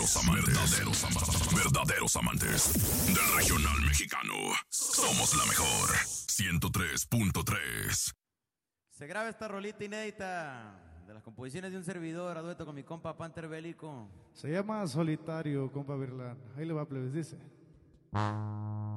verdaderos amantes del regional mexicano. Somos la mejor 103.3. Se graba esta rolita inédita de las composiciones de un servidor a dueto con mi compa Panther Bélico. Se llama Solitario, compa Virlán. Ahí le va, plebes, dice.